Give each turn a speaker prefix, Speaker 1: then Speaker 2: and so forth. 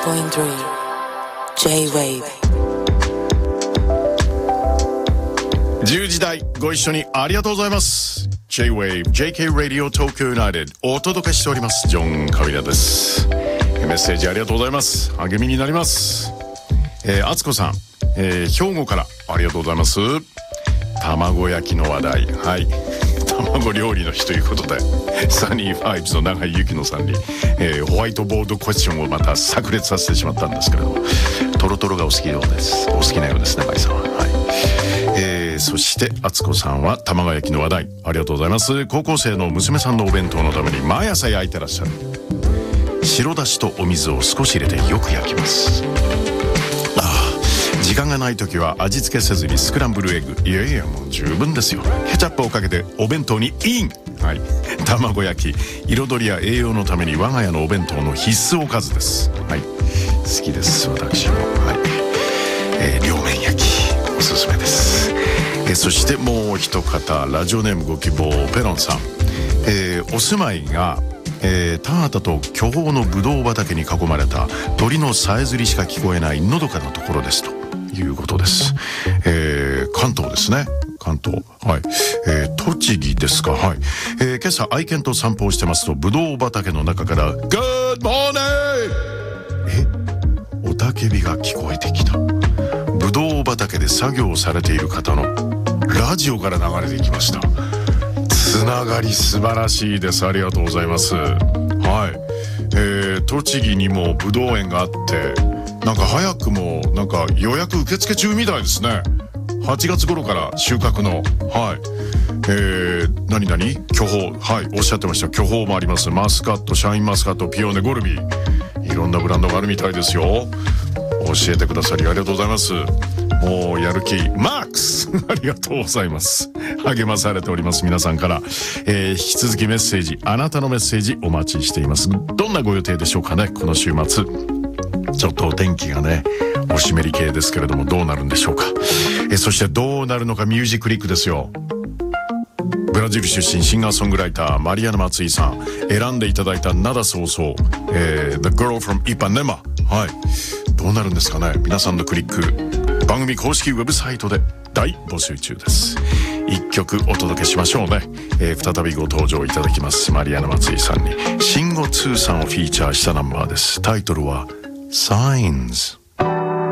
Speaker 1: 89.3 J-Wave。
Speaker 2: 10時台ご一緒にありがとうございます。 J-Wave JK Radio Tokyo United お届けしておりますジョン・カビラです。メッセージありがとうございます。励みになります。あつこさん、兵庫からありがとうございます。卵焼きの話題、はい、卵料理の日ということでサニーファイブズの永井由紀乃さんに、ホワイトボードクエスチョンをまた炸裂させてしまったんですけれども、トロトロがお好きようです。お好きなようですね、舞さんは。はい、そしてあつこさんは卵焼きの話題ありがとうございます。高校生の娘さんのお弁当のために毎朝焼いてらっしゃる白だしとお水を少し入れてよく焼きます。時間がない時は味付けせずにスクランブルエッグ、いやいやもう十分ですよ。ケチャップをかけてお弁当にイン、はい、卵焼き彩りや栄養のために我が家のお弁当の必須おかずです。はい、好きです私も。はい、両面焼きおすすめです。そしてもう一方ラジオネームご希望ペロンさん、お住まいが田畑と巨峰のブドウ畑に囲まれた鳥のさえずりしか聞こえないのどかなところですということです。関東ですね、関東。はい、栃木ですか。はい、今朝愛犬と散歩をしてますとブドウ畑の中から「Good morning!」雄たけびが聞こえてきた。ブドウ畑で作業をされている方のラジオから流れてきました。つながり素晴らしいです。ありがとうございます。はい、栃木にもブドウ園があってなんか早くもなんか予約受付中みたいですね。8月頃から収穫の。はい、何巨峰、はい、おっしゃってました。巨峰もあります。マスカット、シャインマスカット、ピオーネ、ゴルビー、いろんなブランドがあるみたいですよ。教えてくださりありがとうございます。もうやる気マックスありがとうございます。励まされております皆さんから、引き続きメッセージ、あなたのメッセージお待ちしています。どんなご予定でしょうかね。この週末ちょっとお天気がねお湿り系ですけれどもどうなるんでしょうか。そしてどうなるのかミュージックリックですよ。ブラジル出身シンガーソングライターマリアナ・マツイさん選んでいただいた灘そうそう、The Girl from Ipanema、はい、どうなるんですかね。皆さんのクリック番組公式ウェブサイトで大募集中です。一曲お届けしましょうね。再びご登場いただきますマリアナ・マツイさんにシンゴ2さんをフィーチャーしたナンバーです。タイトルは Signs。